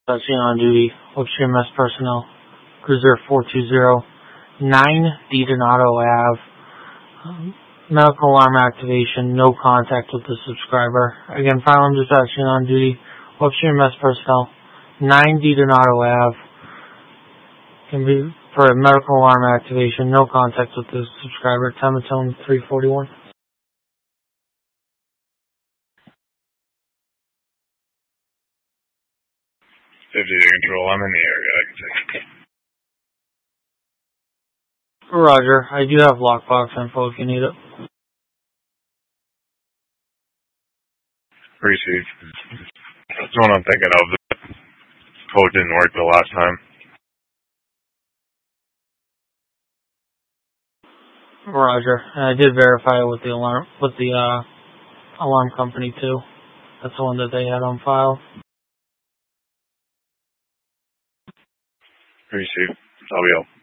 On duty, Upstream MS personnel, Cruiser 420, 9 D Donato Ave. Medical alarm activation, no contact with the subscriber. Again, firearm dispatching on duty, Upstream MS personnel, 9 D Donato Ave. Can be for a medical alarm activation, no contact with the subscriber. Time of tone 341. 50 to control, I'm in the area, I can take it. Roger, I do have lockbox info if you need it. Received. That's what I'm thinking of. The code didn't work the last time. Roger, and I did verify it with the alarm company too. That's the one that they had on file. Received. I'll be out.